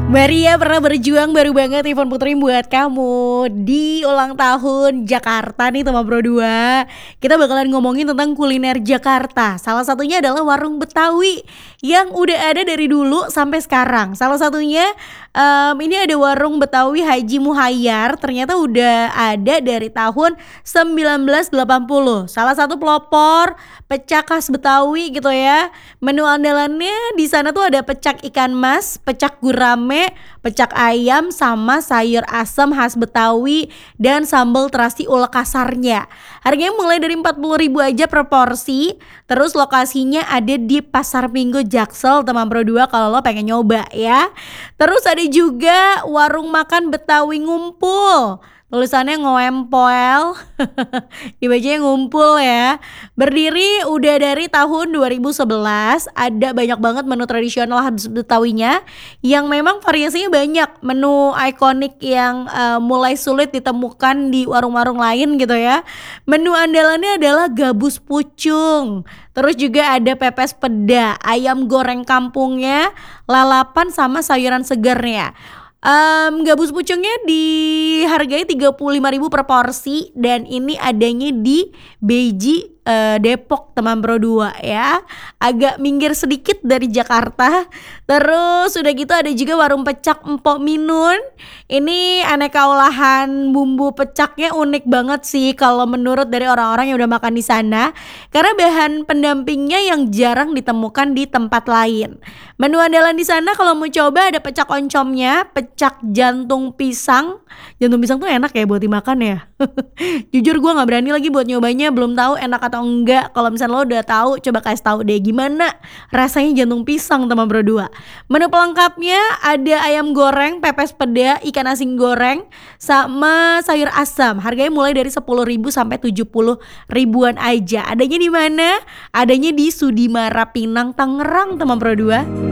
Maria pernah berjuang baru banget Ivan Putri buat kamu di ulang tahun Jakarta nih teman Bro 2. Kita bakalan ngomongin tentang kuliner Jakarta. Salah satunya adalah warung Betawi yang udah ada dari dulu sampai sekarang. Salah satunya ini ada warung Betawi Haji Muhayyar. Ternyata udah ada dari tahun 1980. Salah satu pelopor pecak khas Betawi gitu ya. Menu andalannya di sana tuh ada pecak ikan mas, pecak gurame, pecak ayam sama sayur asam khas Betawi dan sambal terasi ulek kasarnya. Harganya mulai dari 40.000 aja per porsi. Terus lokasinya ada di Pasar Minggu Jaksel teman Bro 2 kalau lo pengen nyoba ya. Terus ada juga warung makan Betawi Ngumpul. Tulisannya ngoempol, dibacanya ngumpul ya. Berdiri udah dari tahun 2011, ada banyak banget menu tradisional khas Betawinya yang memang variasinya banyak. Menu ikonik yang mulai sulit ditemukan di warung-warung lain gitu ya. Menu andalannya adalah gabus pucung. Terus juga ada pepes peda, ayam goreng kampungnya, lalapan sama sayuran segarnya. Gabus pucungnya dihargai 35.000 per porsi dan ini adanya di Beji Depok teman Bro 2 ya. Agak minggir sedikit dari Jakarta. Terus udah gitu ada juga warung pecak Empok Minun. Ini aneka olahan bumbu pecaknya unik banget sih kalau menurut dari orang-orang yang udah makan di sana. Karena bahan pendampingnya yang jarang ditemukan di tempat lain. Menu andalan di sana kalau mau coba ada pecak oncomnya, pecak jantung pisang. Jantung pisang tuh enak ya buat dimakan ya. Jujur gue nggak berani lagi buat nyobanya, belum tahu enak atau enggak. Kalau misalnya lo udah tahu, coba kasih tahu deh gimana rasanya jantung pisang teman Bro 2. Menu pelengkapnya ada ayam goreng, pepes peda, ikan asin goreng, sama sayur asam. Harganya mulai dari 10.000 sampai 70.000-an aja. Adanya di mana? Adanya di Sudimara Pinang, Tangerang teman Bro 2.